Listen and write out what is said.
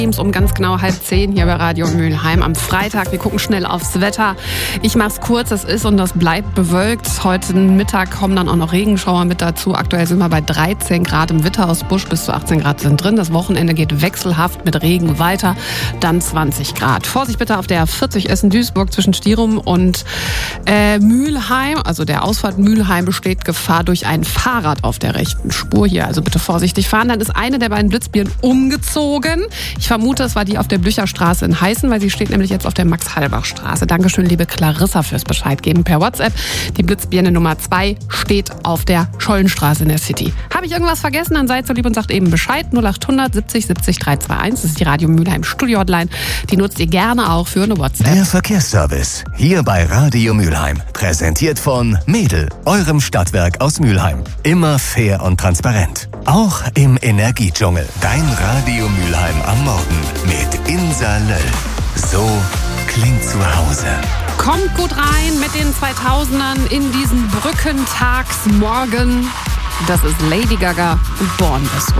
Um ganz genau 9:30 hier bei Radio Mülheim am Freitag. Wir gucken schnell aufs Wetter. Ich mach's kurz, es ist und das bleibt bewölkt. Heute Mittag kommen dann auch noch Regenschauer mit dazu. Aktuell sind wir bei 13 Grad im Witterhausbusch, bis zu 18 Grad sind drin. Das Wochenende geht wechselhaft mit Regen weiter, dann 20 Grad. Vorsicht bitte auf der 40 Essen-Duisburg zwischen Stierum und Mülheim. Also der Ausfahrt Mülheim besteht Gefahr durch ein Fahrrad auf der rechten Spur hier. Also bitte vorsichtig fahren. Dann ist eine der beiden Blitzbirnen umgezogen. Ich vermute, es war die auf der Blücherstraße in Heißen, weil sie steht nämlich jetzt auf der Max-Halbach-Straße. Dankeschön, liebe Clarissa, fürs Bescheid geben per WhatsApp. Die Blitzbirne Nummer 2 steht auf der Schollenstraße in der City. Habe ich irgendwas vergessen, dann seid so lieb und sagt eben Bescheid. 0800 70 70 321. Das ist die Radio Mülheim Studio-Hotline. Die nutzt ihr gerne auch für eine WhatsApp. Der Verkehrsservice hier bei Radio Mülheim. Präsentiert von Mädel, eurem Stadtwerk aus Mülheim. Immer fair und transparent. Auch im Energiedschungel. Dein Radio Mülheim am Morgen mit Insa Löll. So klingt zu Hause. Kommt gut rein mit den 2000ern in diesen Brückentagsmorgen. Das ist Lady Gaga und Born This Way.